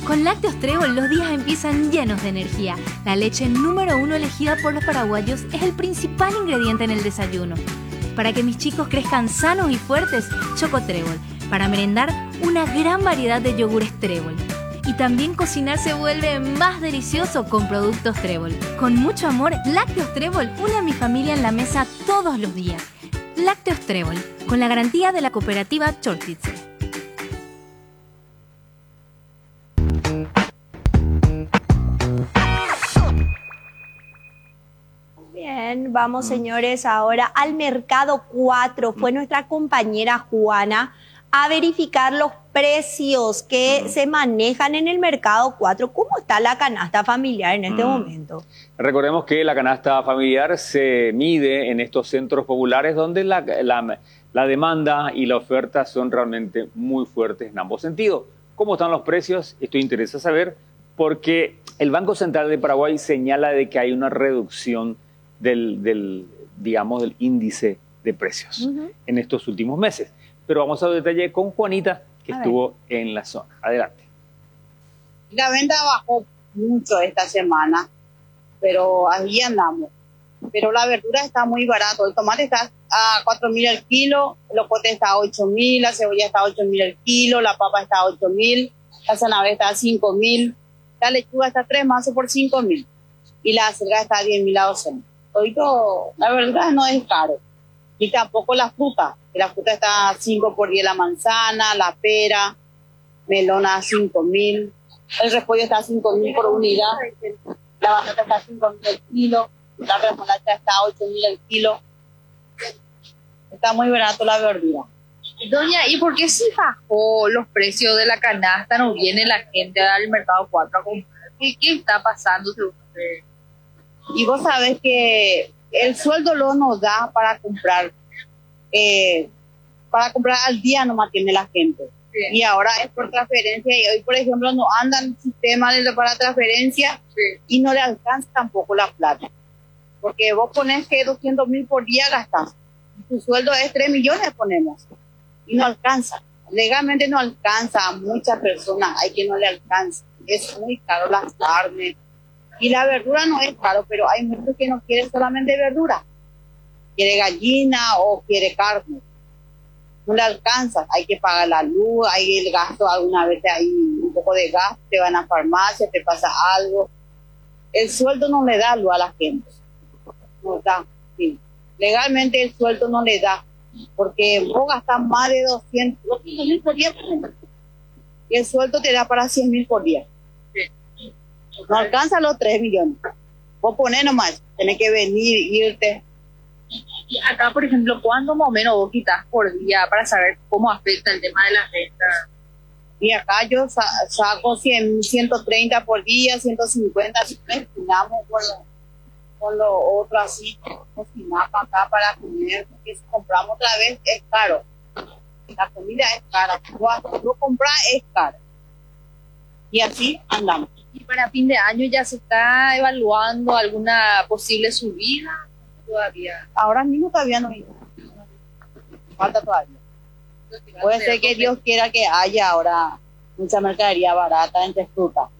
Con Lácteos Trébol los días empiezan llenos de energía. La leche número 1 elegida por los paraguayos es el principal ingrediente en el desayuno. Para que mis chicos crezcan sanos y fuertes, Choco Trébol. Para merendar, una gran variedad de yogures Trébol. Y también cocinar se vuelve más delicioso con productos Trébol. Con mucho amor, Lácteos Trébol une a mi familia en la mesa todos los días. Lácteos Trébol, con la garantía de la cooperativa Chortitze. Bien, vamos señores ahora al Mercado 4. Fue nuestra compañera Juana a verificar los precios que se manejan en el Mercado 4. ¿Cómo está la canasta familiar en este momento? Recordemos que la canasta familiar se mide en estos centros populares donde la demanda y la oferta son realmente muy fuertes en ambos sentidos. ¿Cómo están los precios? Esto interesa saber porque el Banco Central de Paraguay señala de que hay una reducción del índice de precios en estos últimos meses. Pero vamos a detalle con Juanita, que estuvo en la zona. Adelante. La venta bajó mucho esta semana, pero ahí andamos. Pero la verdura está muy barato. El tomate está a 4.000 el kilo, el locote está a 8.000, la cebolla está a 8.000 el kilo, la papa está a 8.000, la zanahoria está a 5.000, la lechuga está a 3 mazos por 5.000 y la acelga está a 10.000 la docena. Todo, la verdad no es caro. Ni tampoco la fruta. La fruta está a 5 por 10 la manzana, la pera, melona a 5.000. El repollo está a 5.000 por unidad. La batata está a 5.000 el kilo. La remolacha está a 8.000 el kilo. Está muy barato la verdura. Doña, ¿y por qué si bajó los precios de la canasta no viene la gente al Mercado 4 a comprar? ¿Qué está pasando según usted? Y vos sabés que el sueldo no nos da para comprar al día nomás tiene la gente. Sí. Y ahora es por transferencia y hoy por ejemplo no anda el sistema para transferencia y no le alcanza tampoco la plata. Porque vos pones que 200.000 por día gastas. Tu sueldo es 3 millones ponemos y no alcanza. Legalmente no alcanza a muchas personas, hay que no le alcanza. Es muy caro las carnes. Y la verdura no es caro, pero hay muchos que no quieren solamente verdura. Quiere gallina o quiere carne. No le alcanza, hay que pagar la luz, hay el gasto, alguna vez hay un poco de gasto, te van a farmacia, te pasa algo. El sueldo no le da luz a la gente. No da, sí. Legalmente el sueldo no le da, porque vos gastas más de 200.000 por día. Y el sueldo te da para 100.000 por día. No alcanza los 3 millones. Vos ponés nomás, tenés que venir, irte. Y acá, por ejemplo, ¿cuánto más o menos vos quitas por día para saber cómo afecta el tema de la renta? Y acá yo saco 130 por día, 150, si cocinamos con lo otro así, cocinamos acá para comer, porque si compramos otra vez es caro. La comida es cara, cuando comprar es caro. Y así andamos. ¿Y para fin de año ya se está evaluando alguna posible subida todavía? Ahora mismo todavía no hay. Falta todavía. Puede ser que Dios quiera que haya ahora mucha mercadería barata entre frutas.